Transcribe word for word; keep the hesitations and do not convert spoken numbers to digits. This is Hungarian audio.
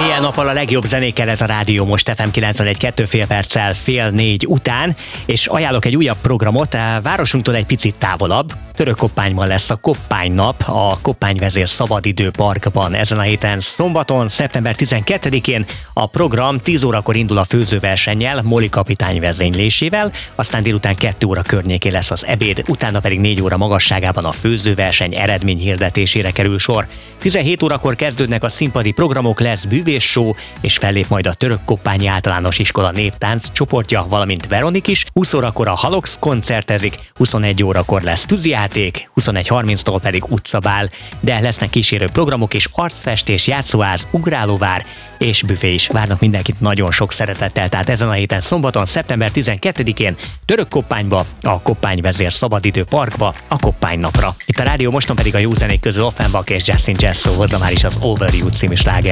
Ilyen nappal a legjobb zenékkel ez a Rádió Most ef em kilencvenegy kettő fél perccel fél négy után, és ajánlok egy újabb programot, városunktól egy picit távolabb. Törökkoppányban lesz a Koppánynap, a Koppányvezér Szabadidő Parkban ezen a héten szombaton, szeptember tizenkettedikén. A program tíz órakor indul a főzőversennyel, Moli kapitány vezénylésével, aztán délután kettő óra környékén lesz az ebéd, utána pedig négy óra magasságában a főzőverseny eredményhirdetésére kerül sor. tizenhét órakor kezdődnek a színpadi programok, lesz bűvésshow, és fellép majd a Törökkoppányi Általános Iskola néptánc csoportja, valamint Veronik is. húsz órakor a Halox koncertezik, huszonegy órakor lesz tűzijáték, huszonegy harminctól pedig utcabál, de lesznek kísérő programok és arcfestés, játszóház, ugrálóvár és büfé is. Várnak mindenkit nagyon sok szeretettel, tehát ezen a héten szombaton, szeptember tizenkettedikén Törökkoppányba, a Koppányvezér Szabadidő Parkba, a Koppánynapra. Itt a Rádió Moston pedig a jó zenék közül Offenbach és Justin Jesso hozza már is az Over You című sláger.